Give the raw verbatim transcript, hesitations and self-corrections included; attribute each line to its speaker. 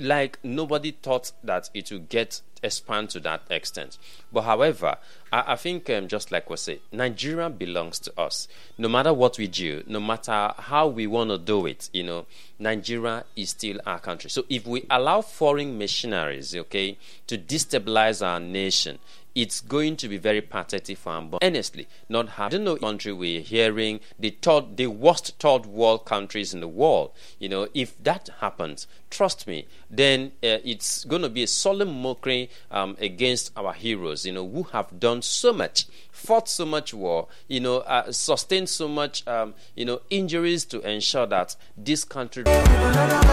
Speaker 1: like nobody thought that it would get expand to that extent. But however, I, I think um, just like we say, Nigeria belongs to us. No matter what we do, no matter how we want to do it, you know, Nigeria is still our country. So if we allow foreign missionaries, okay, to destabilize our nation, it's going to be very pathetic for them. But honestly, not have. I don't know country we're hearing the third, the worst third world countries in the world. You know, if that happens, trust me, then uh, it's going to be a solemn mockery um, against our heroes. You know, who have done so much, fought so much war. You know, uh, sustained so much. Um, you know, injuries to ensure that this country.